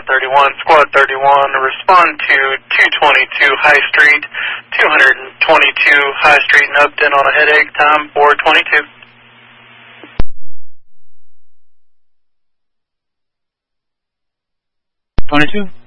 Squad 31. Squad 31, respond to 222 High Street, 222 High Street in Upton on a headache, time 4:22. 22.